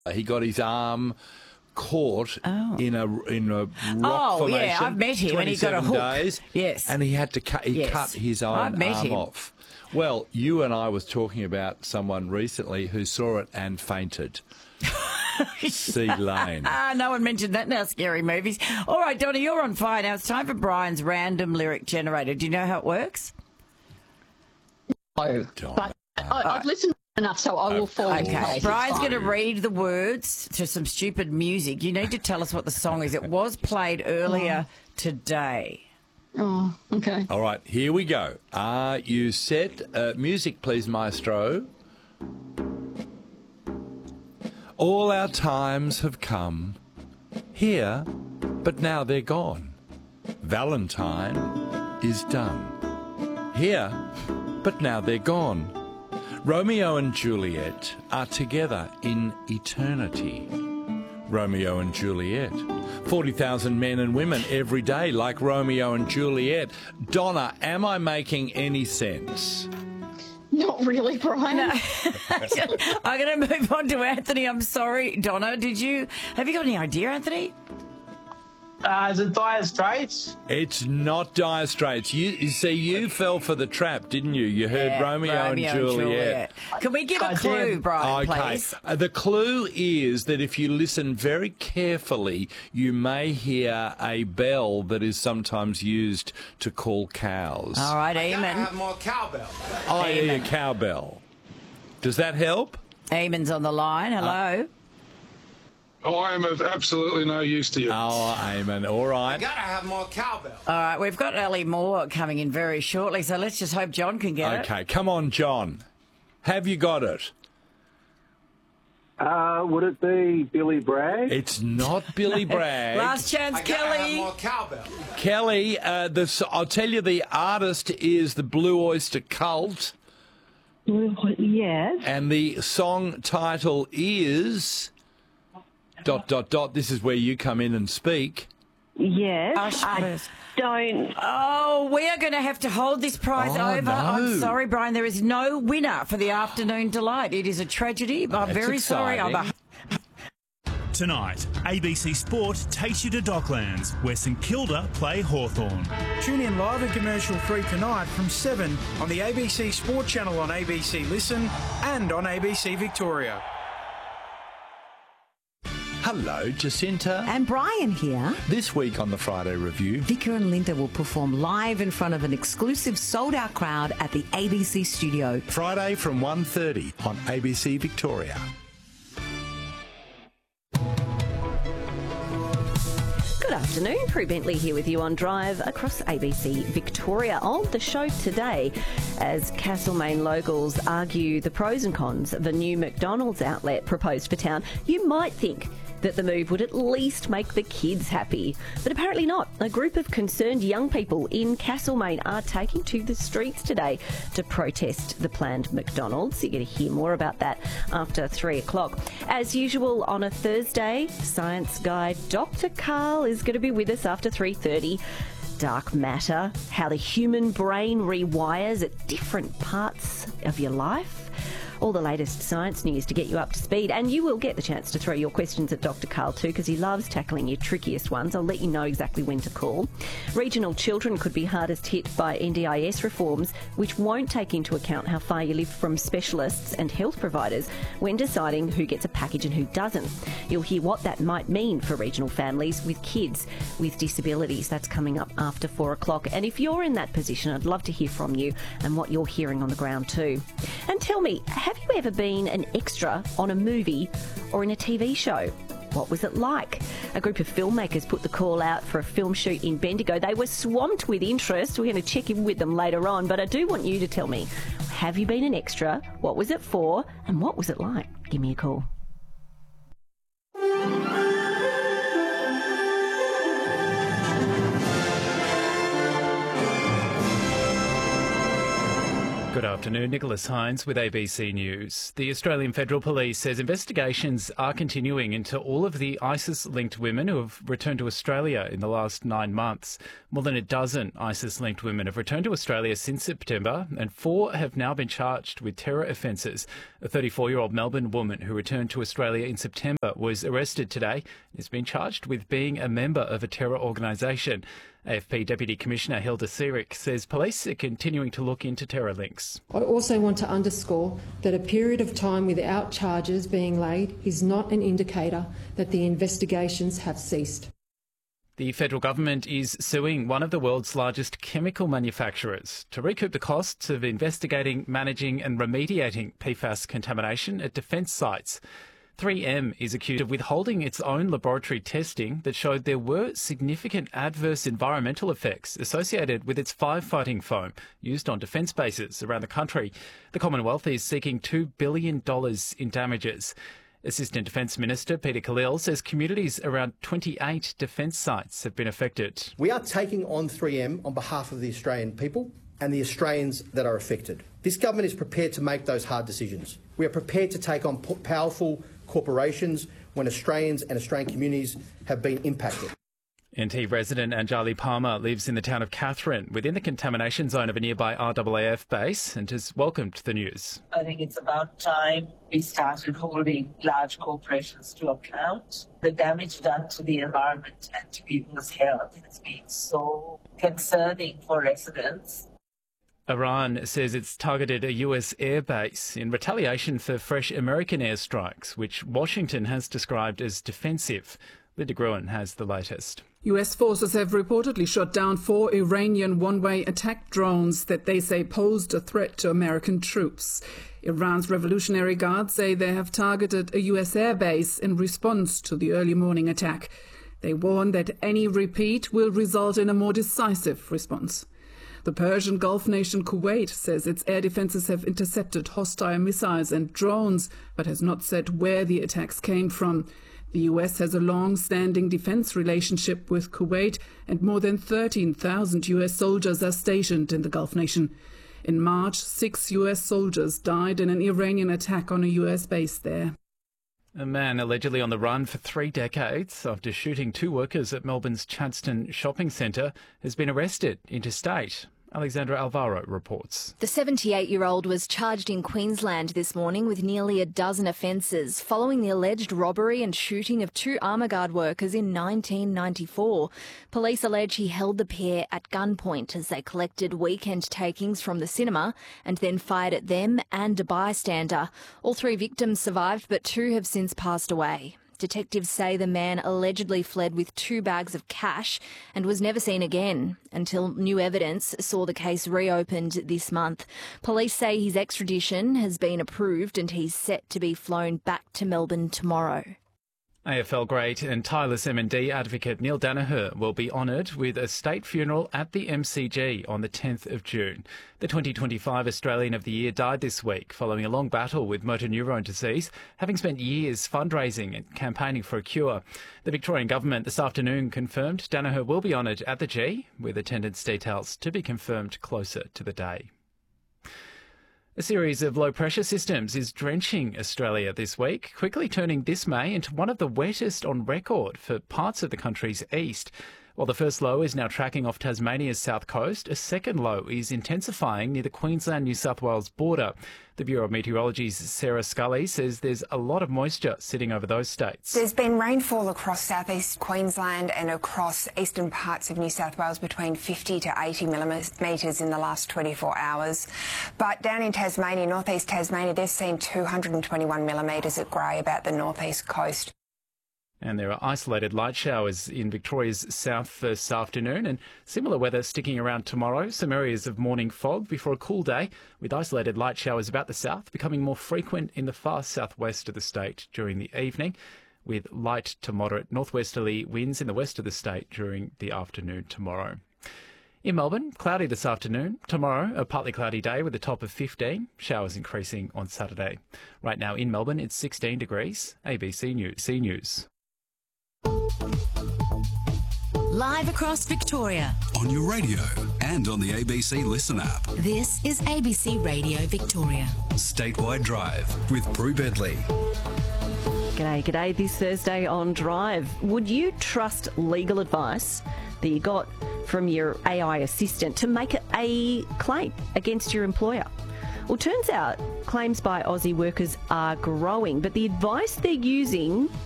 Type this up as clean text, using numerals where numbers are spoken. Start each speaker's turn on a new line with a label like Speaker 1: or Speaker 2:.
Speaker 1: He got his arm caught in a rock formation.
Speaker 2: Yeah, I've met him and he got a hook.
Speaker 1: Days,
Speaker 2: yes.
Speaker 1: And he had to cut his own arm off. Well, you and I was talking about someone recently who saw it and fainted. Seed Lane.
Speaker 2: No one mentioned that in our scary movies. All right, Donna, you're on fire now. It's time for Brian's random lyric generator. Do you know how it works?
Speaker 3: No, but I've listened enough, so I will fall into
Speaker 2: Okay,
Speaker 3: place.
Speaker 2: Brian's going to read the words to some stupid music. You need to tell us what the song is. It was played earlier today.
Speaker 3: Oh, okay.
Speaker 1: All right, here we go. Are you set? Music, please, maestro. All our times have come, here, but now they're gone. Valentine is done. Here, but now they're gone. Romeo and Juliet are together in eternity. Romeo and Juliet. 40,000 men and women every day like Romeo and Juliet. Donna, am I making any sense?
Speaker 3: Not really, Brian.
Speaker 2: No. I'm going to move on to Anthony. I'm sorry, Donna. Have you got any idea, Anthony?
Speaker 4: Is it Dire Straits?
Speaker 1: It's not Dire Straits. You see, you fell for the trap, didn't you? You heard Romeo and Juliet.
Speaker 2: Can we give a clue, Brian, please?
Speaker 1: The clue is that if you listen very carefully, you may hear a bell that is sometimes used to call cows.
Speaker 2: All right, Eamon.
Speaker 4: Have more cowbell.
Speaker 1: Oh, yeah, cowbell. Does that help?
Speaker 2: Eamon's on the line. Hello.
Speaker 5: I am of absolutely no use to you.
Speaker 1: Oh, Eamon, all right.
Speaker 4: Gotta have more cowbell.
Speaker 2: All right, we've got Ellie Moore coming in very shortly, so let's just hope John can get it.
Speaker 1: Okay, come on, John. Have you got it?
Speaker 6: Would it be Billy Bragg?
Speaker 1: It's not Billy Bragg.
Speaker 2: Last chance,
Speaker 4: I gotta have
Speaker 2: Kelly.
Speaker 4: more cowbell.
Speaker 1: Kelly, I'll tell you, the artist is the Blue Oyster Cult.
Speaker 7: Yes.
Speaker 1: And the song title is... ... This is where you come in and speak.
Speaker 7: Yes.
Speaker 2: I
Speaker 7: don't.
Speaker 2: Oh, we are going to have to hold this prize over.
Speaker 1: No.
Speaker 2: I'm sorry, Brian. There is no winner for the afternoon delight. It is a tragedy. I'm
Speaker 1: That's
Speaker 2: very sorry.
Speaker 1: exciting.
Speaker 8: Tonight, ABC Sport takes you to Docklands, where St Kilda play Hawthorn.
Speaker 9: Tune in live and commercial-free tonight from 7 on the ABC Sport channel on ABC Listen and on ABC Victoria.
Speaker 1: Hello, Jacinta.
Speaker 10: And Brian here.
Speaker 1: This week on the Friday Review,
Speaker 10: Vicar and Linda will perform live in front of an exclusive sold-out crowd at the ABC studio.
Speaker 1: Friday from 1:30 on ABC Victoria.
Speaker 11: Good afternoon, Prue Bentley here with you on Drive across ABC Victoria. On the show today, as Castlemaine locals argue the pros and cons of a new McDonald's outlet proposed for town, you might think that the move would at least make the kids happy. But apparently not. A group of concerned young people in Castlemaine are taking to the streets today to protest the planned McDonald's. You're going to hear more about that after 3 o'clock. As usual on a Thursday, science guy Dr. Karl is going to be with us after 3:30. Dark matter, how the human brain rewires at different parts of your life. All the latest science news to get you up to speed, and you will get the chance to throw your questions at Dr. Karl too, because he loves tackling your trickiest ones. I'll let you know exactly when to call. Regional children could be hardest hit by NDIS reforms, which won't take into account how far you live from specialists and health providers when deciding who gets a package and who doesn't. You'll hear what that might mean for regional families with kids with disabilities. That's coming up after 4 o'clock. And if you're in that position, I'd love to hear from you and what you're hearing on the ground too. And tell me, have you ever been an extra on a movie or in a TV show? What was it like? A group of filmmakers put the call out for a film shoot in Bendigo. They were swamped with interest. We're going to check in with them later on, but I do want you to tell me, have you been an extra? What was it for? And what was it like? Give me a call.
Speaker 12: Good afternoon, Nicholas Hines with ABC News. The Australian Federal Police says investigations are continuing into all of the ISIS-linked women who have returned to Australia in the last 9 months. More than a dozen ISIS-linked women have returned to Australia since September, and 4 have now been charged with terror offences. A 34-year-old Melbourne woman who returned to Australia in September was arrested today and has been charged with being a member of a terror organisation. AFP Deputy Commissioner Hilda Searick says police are continuing to look into terror links.
Speaker 13: I also want to underscore that a period of time without charges being laid is not an indicator that the investigations have ceased.
Speaker 12: The federal government is suing one of the world's largest chemical manufacturers to recoup the costs of investigating, managing and remediating PFAS contamination at defence sites. 3M is accused of withholding its own laboratory testing that showed there were significant adverse environmental effects associated with its firefighting foam used on defence bases around the country. The Commonwealth is seeking $2 billion in damages. Assistant Defence Minister Peter Khalil says communities around 28 defence sites have been affected.
Speaker 14: We are taking on 3M on behalf of the Australian people and the Australians that are affected. This government is prepared to make those hard decisions. We are prepared to take on powerful corporations when Australians and Australian communities have been impacted.
Speaker 12: NT resident Anjali Palmer lives in the town of Katherine within the contamination zone of a nearby RAAF base and has welcomed the news.
Speaker 15: I think it's about time we started holding large corporations to account. The damage done to the environment and to people's health has been so concerning for residents.
Speaker 12: Iran says it's targeted a US airbase in retaliation for fresh American airstrikes, which Washington has described as defensive. Linda Gruen has the latest.
Speaker 16: US forces have reportedly shot down 4 Iranian one-way attack drones that they say posed a threat to American troops. Iran's Revolutionary Guard say they have targeted a US airbase in response to the early morning attack. They warn that any repeat will result in a more decisive response. The Persian Gulf nation Kuwait says its air defences have intercepted hostile missiles and drones, but has not said where the attacks came from. The US has a long-standing defence relationship with Kuwait, and more than 13,000 US soldiers are stationed in the Gulf nation. In March, 6 US soldiers died in an Iranian attack on a US base there.
Speaker 12: A man allegedly on the run for 3 decades after shooting 2 workers at Melbourne's Chadstone shopping centre has been arrested interstate. Alexandra Alvaro reports.
Speaker 17: The 78-year-old was charged in Queensland this morning with nearly a dozen offences following the alleged robbery and shooting of 2 Armourguard workers in 1994. Police allege he held the pair at gunpoint as they collected weekend takings from the cinema and then fired at them and a bystander. All 3 victims survived, but 2 have since passed away. Detectives say the man allegedly fled with 2 bags of cash and was never seen again until new evidence saw the case reopened this month. Police say his extradition has been approved and he's set to be flown back to Melbourne tomorrow.
Speaker 12: AFL great and tireless MND advocate Neil Daniher will be honoured with a state funeral at the MCG on the 10th of June. The 2025 Australian of the Year died this week following a long battle with motor neurone disease, having spent years fundraising and campaigning for a cure. The Victorian Government this afternoon confirmed Daniher will be honoured at the G, with attendance details to be confirmed closer to the day. A series of low-pressure systems is drenching Australia this week, quickly turning this May into one of the wettest on record for parts of the country's east. While the first low is now tracking off Tasmania's south coast, a second low is intensifying near the Queensland-New South Wales border. The Bureau of Meteorology's Sarah Scully says there's a lot of moisture sitting over those states.
Speaker 18: There's been rainfall across southeast Queensland and across eastern parts of New South Wales between 50 to 80 millimetres in the last 24 hours. But down in Tasmania, northeast Tasmania, they've seen 221 millimetres at Grey about the northeast coast.
Speaker 12: And there are isolated light showers in Victoria's south this afternoon, and similar weather sticking around tomorrow. Some areas of morning fog before a cool day, with isolated light showers about the south becoming more frequent in the far southwest of the state during the evening, with light to moderate northwesterly winds in the west of the state during the afternoon tomorrow. In Melbourne, cloudy this afternoon. Tomorrow, a partly cloudy day with a top of 15. Showers increasing on Saturday. Right now in Melbourne, it's 16 degrees. ABC News.
Speaker 19: live across Victoria.
Speaker 20: On your radio and on the ABC Listen app.
Speaker 19: This is ABC Radio Victoria.
Speaker 20: Statewide Drive with Prue Bentley.
Speaker 11: G'day. This Thursday on Drive. Would you trust legal advice that you got from your AI assistant to make a claim against your employer? Well, turns out claims by Aussie workers are growing, but the advice they're using